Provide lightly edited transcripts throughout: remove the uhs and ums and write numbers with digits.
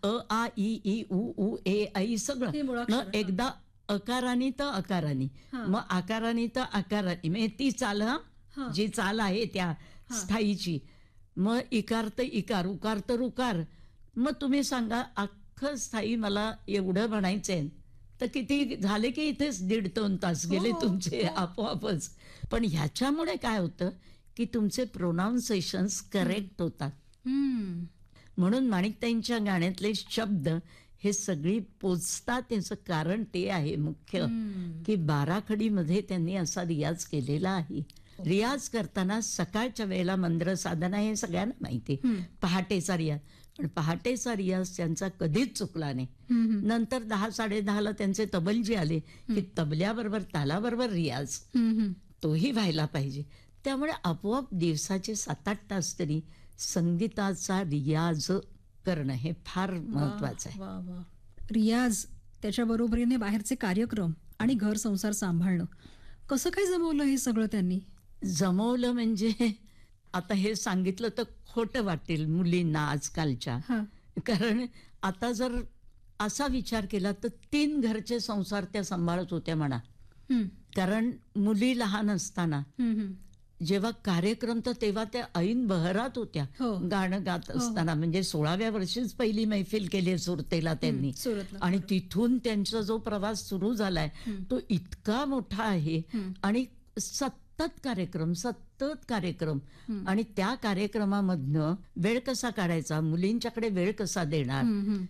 अ आ इ E उ ऊ ए ऐ ही सगळं. मुळाक्षरं, मग एकदा अकारानी तर अकारानी, हां. मग आकारानी तर आकारानी, म्हणजे ती चाल हां. जी चाल आहे त्या हां. स्थायीची. मग इकार तर इकार, उकार तर उकार. मग तुम्ही सांगा अख्खं स्थायी मला एवढं म्हणायचंय तर किती झाले की इथेच 1.5-2 तास गेले हो, तुमचे हो. आपोआपच. पण ह्याच्यामुळे काय होतं की तुमचे प्रोनाऊन्सिएशन्स करेक्ट होतात. हम्म. म्हणून माणिकताईंच्या गाण्यातले शब्द हे सगळी पोचतात. त्याचं कारण ते आहे मुख्य की बाराखडीमध्ये त्यांनी असा रियाज केलेला आहे. रियाज करताना सकाळच्या वेळेला मंद्र साधना हे सगळ्यांना माहिती आहे. पहाटेचा रियाज, पण पहाटेचा रियाज त्यांचा कधीच चुकला नाही. नंतर 10-10:30ला त्यांचे तबलजी आले की तबल्याबरोबर तालाबरोबर रियाज तोही व्हायला पाहिजे. त्यामुळे आपोआप दिवसाचे 7-8 तास तरी संगीताचा रियाज करणं हे फार महत्वाचं आहे. वा वा. रियाज, त्याच्या बरोबरीने बाहेरचे कार्यक्रम आणि घर संसार सांभाळणं, कसं काय जमवलं हे सगळं त्यांनी? जमवलं म्हणजे आता हे सांगितलं तर खोटं वाटेल मुलींना आजकालच्या. हां. कारण आता जर असा विचार केला तर 3 घरचे संसार त्या सांभाळत होत्या म्हणा. हम्म. कारण मुली लहान असताना हम्म. जेव्हा कार्यक्रम तर तेव्हा त्या ऐन बहरात होत्या हो. गाणं गात असताना. म्हणजे 16व्या वर्षीच पहिली मैफिल केली सुरतेला त्यांनी. सुरतला. आणि तिथून त्यांचा जो प्रवास सुरू झालाय तो इतका मोठा आहे. आणि सतत कार्यक्रम आणि त्या कार्यक्रमामधनं वेळ कसा काढायचा, मुलींच्याकडे वेळ कसा देणार.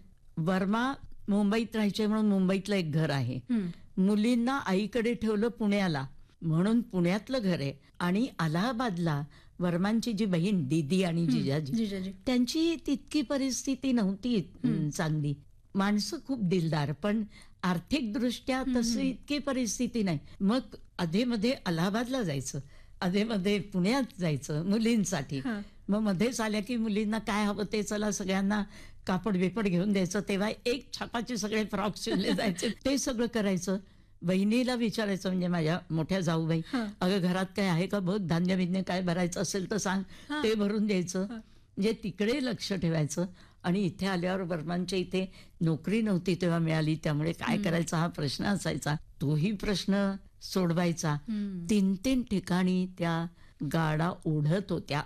वर्मा मुंबईत राहायचे म्हणून मुंबईतलं एक घर आहे. मुलींना आईकडे ठेवलं पुण्याला म्हणून पुण्यातलं घर आहे. आणि अलाहाबादला वर्मांची जी बहीण दीदी आणि जिजाजी, त्यांची तितकी परिस्थिती नव्हती चांगली. माणसं खूप दिलदार, पण आर्थिक दृष्ट्या तशी इतकी परिस्थिती नाही. मग अधेमध्ये अलाहाबादला जायचं, अधेमध्ये पुण्यात जायचं मुलींसाठी. मग मध्येच आल्या की मुलींना काय हवं ते चला सगळ्यांना कापड बिपड घेऊन द्यायचं. तेव्हा एक छापाचे सगळे फ्रॉक शिवले जायचे, ते सगळं करायचं. बहिणीला विचारायचं, म्हणजे माझ्या मोठ्या जाऊबाई, अगं घरात काय आहे का बघ, धान्य बिन्य काय भरायचं असेल तर सांग, ते भरून द्यायचं. म्हणजे तिकडे लक्ष ठेवायचं. आणि इथे आल्यावर वर्मांच्या इथे नोकरी नव्हती तेव्हा मिळाली, त्यामुळे काय करायचा हा प्रश्न असायचा. तोही प्रश्न सोडवायचा. 3 ठिकाणी त्या गाडा ओढत होत्या.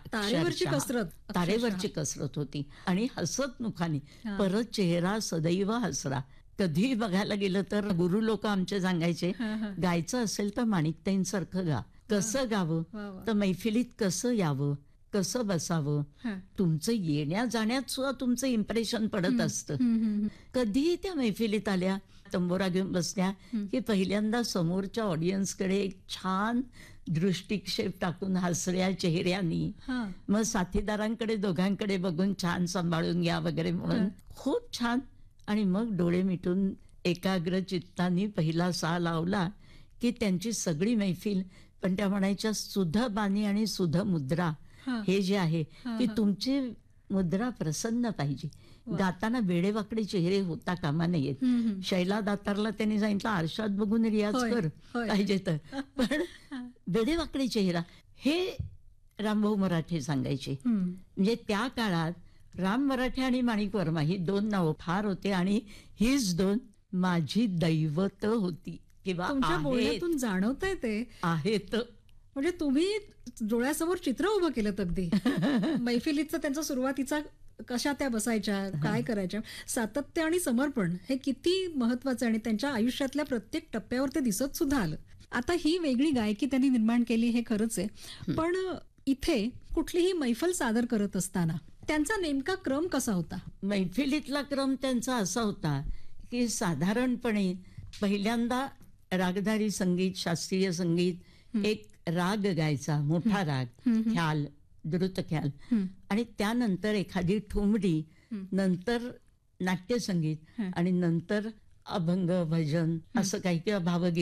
तारेवरची कसरत होती. आणि हसत मुखाने परत चेहरा सदैव हसरा. कधी बघायला गेलं तर गुरु लोक आमचे सांगायचे, गायचं असेल तर माणिकताईंसारखं गा. कसं गावं तर मैफिलीत कसं यावं, कसं बसावं, तुमचं येण्या जाण्यात सुद्धा तुमचं इम्प्रेशन पडत असतं. कधी त्या मैफिलीत आल्या, तंबोरा घेऊन बसल्या की पहिल्यांदा समोरच्या ऑडियन्सकडे एक छान दृष्टिक्षेप टाकून हसऱ्या चेहऱ्यानी, मग साथीदारांकडे दोघांकडे बघून छान सांभाळून घ्या वगैरे म्हणून खूप छान. आणि मग डोळे मिटून एकाग्र चित्तानी पहिला सा लावला की त्यांची सगळी मैफिल. पण त्या म्हणायच्या सुध बाणी आणि सुध मुद्रा हे जे आहे की तुमची मुद्रा प्रसन्न पाहिजे. गाताना वेडेवाकडे चेहरे होता कामा नयेत. शैला दातारला त्यांनी सांगितलं आरशात बघून रियाज कर पाहिजे तर, पण वेडेवाकडे चेहरा हे रामभाऊ मराठे सांगायचे. म्हणजे त्या काळात राम मराठे आणि माणिक वर्मा ही 2 नावं फार होते. आणि हीच 2 माझी दैवत होती किंवा तुमच्या बोलण्यातून जाणवतंय ते आहेत. म्हणजे तुम्ही डोळ्यासमोर चित्र उभं केलं अगदी. मैफिलीचं त्यांचा सुरुवातीचा कशा त्या बसायच्या, काय करायच्या, सातत्य आणि समर्पण हे किती महत्वाचं. आणि त्यांच्या आयुष्यातल्या प्रत्येक टप्प्यावर ते दिसत सुद्धा आलं. आता ही वेगळी गायकी त्यांनी निर्माण केली हे खरंच आहे. पण इथे कुठलीही मैफल सादर करत असताना त्यांचा नेमका क्रम कसा होता? मैफिलीतला क्रम त्यांचा असा होता की साधारणपणे पहिल्यांदा रागधारी संगीत, शास्त्रीय संगीत, एक राग गायचा, मोठा राग, ख्याल, द्रुत ख्याल, आणि त्यानंतर एखादी ठुमरी, नंतर नाट्यसंगीत, आणि नंतर अभंग, भजन असं काही, किंवा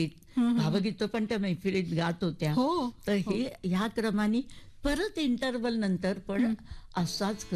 भावगीत पण त्या मैफिलीत गात होत्या. तर हे ह्या क्रमाने परत इंटरवल नंतर पण असाच